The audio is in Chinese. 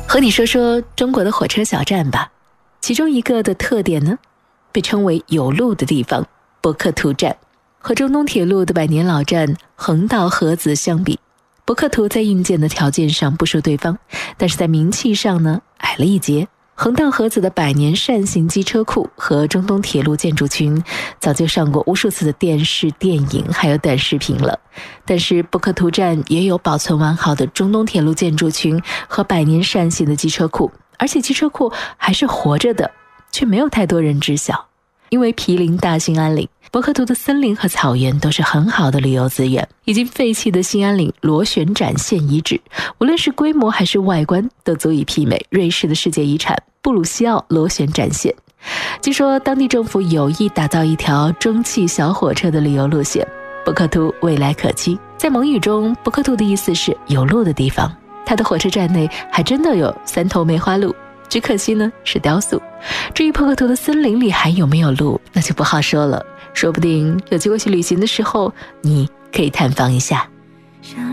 和你说说中国的火车小站吧。其中一个的特点呢，被称为有路的地方，博克图站。和中东铁路的百年老站横道河子相比，博克图在硬件的条件上不输对方，但是在名气上呢矮了一截。横道河子的百年扇形机车库和中东铁路建筑群早就上过无数次的电视、电影还有短视频了，但是博克图站也有保存完好的中东铁路建筑群和百年扇形的机车库，而且机车库还是活着的，却没有太多人知晓。因为毗邻大兴安岭，博克图的森林和草原都是很好的旅游资源。已经废弃的兴安岭螺旋展线遗址，无论是规模还是外观都足以媲美瑞士的世界遗产布鲁西奥螺旋展线。据说当地政府有意打造一条蒸汽小火车的旅游路线，博克图未来可期。在蒙语中，博克图的意思是有路的地方，它的火车站内还真的有3头梅花鹿，只可惜呢是雕塑。至于博克图的森林里还有没有鹿，那就不好说了，说不定有机会去旅行的时候你可以探访一下。